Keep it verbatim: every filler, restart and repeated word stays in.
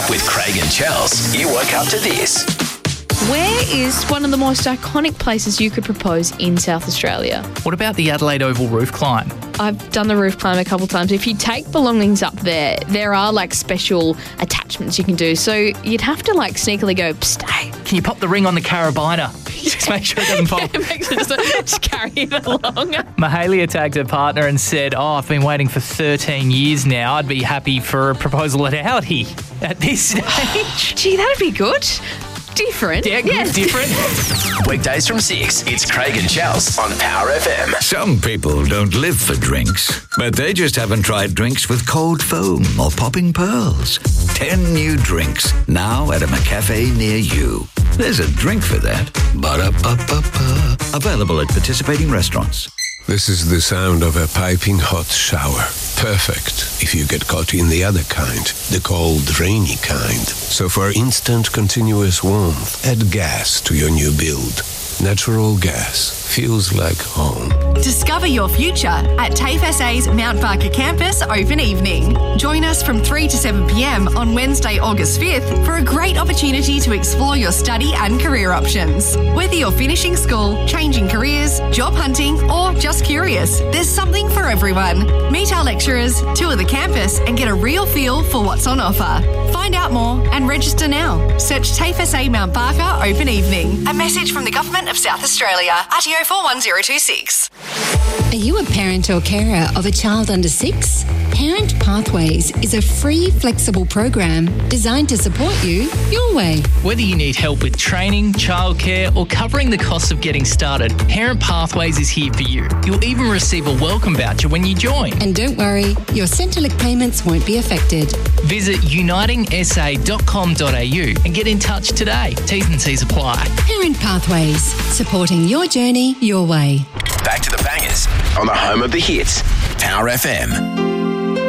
With Craig and Chels, you woke up to this. Where is one of the most iconic places you could propose in South Australia? What about the Adelaide Oval roof climb? I've done the roof climb a couple of times. If you take belongings up there, there are like special attachments you can do. So you'd have to like sneakily go, psst, hey. Can you pop the ring on the carabiner? Just make sure it doesn't fall. Yeah, make sure just, just carry it along. Mahalia tagged her partner and said, oh, I've been waiting for thirteen years now. I'd be happy for a proposal at Audi at this stage. Gee, that'd be good. Different. Yeah, good, yes. Different. Weekdays from six, it's Craig and Chels on Power F M. Some people don't live for drinks, but they just haven't tried drinks with cold foam or popping pearls. Ten new drinks now at a McCafe near you. There's a drink for that. Ba-da-ba-ba-ba. Available at participating restaurants. This is the sound of a piping hot shower. Perfect if you get caught in the other kind, the cold, rainy kind. So for instant, continuous warmth, add gas to your new build. Natural gas feels like home. Discover your future at TAFE S A's Mount Barker campus open evening. Join us from three to seven p.m. on Wednesday, August fifth for a great opportunity to explore your study and career options. Whether you're finishing school, changing careers, job hunting, or just curious, there's something for everyone. Meet our lecturers, tour the campus, and get a real feel for what's on offer. Find out more and register now. Search TAFE S A Mount Barker Open Evening. A message from the Government of South Australia. R T O four one zero two six. Are you a parent or carer of a child under six? Parent Pathways is a free, flexible program designed to support you your way. Whether you need help with training, childcare, or covering the cost of getting started, Parent Pathways is here for you. You'll even receive a welcome voucher when you join. And don't worry, your Centrelink payments won't be affected. Visit uniting s a dot com dot a u and get in touch today. T's and C's apply. Parent Pathways, supporting your journey your way. Back to the bangers on the home of the hits, Power F M.